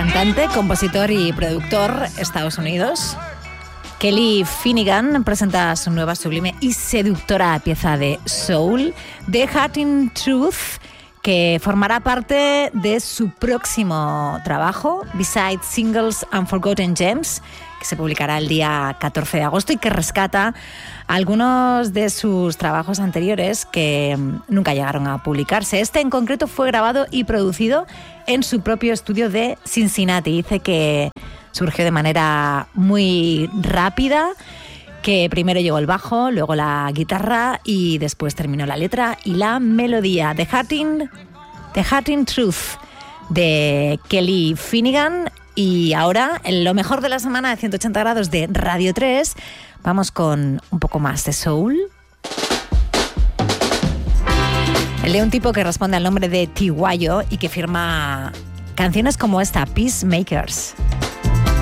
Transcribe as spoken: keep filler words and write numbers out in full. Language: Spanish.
cantante, compositor y productor, Estados Unidos. Kelly Finnegan presenta su nueva sublime y seductora pieza de soul, The Heart in Truth, que formará parte de su próximo trabajo, Besides Singles and Forgotten Gems, que se publicará el día catorce de agosto y que rescata algunos de sus trabajos anteriores que nunca llegaron a publicarse. Este en concreto fue grabado y producido en su propio estudio de Cincinnati. Dice que surgió de manera muy rápida, que primero llegó el bajo, luego la guitarra y después terminó la letra y la melodía. The Heart in, The Heart in Truth de Kelly Finnegan. Y ahora, en lo mejor de la semana de ciento ochenta grados de Radio tres, vamos con un poco más de soul. El de un tipo que responde al nombre de Tiguayo y que firma canciones como esta, Peacemakers.